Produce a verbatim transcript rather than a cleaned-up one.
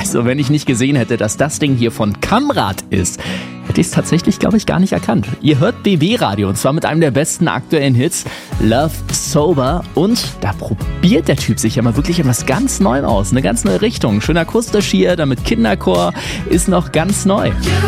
nichts. Und wenn ich nicht gesehen hätte, dass das Ding hier von Kamrad ist, hätte ich es tatsächlich, glaube ich, gar nicht erkannt. Ihr hört B B Radio und zwar mit einem der besten aktuellen Hits, Love Sober. Und da probiert der Typ sich ja mal wirklich etwas ganz Neuem aus. Eine ganz neue Richtung. Schön akustisch hier, damit Kinderchor ist noch ganz neu.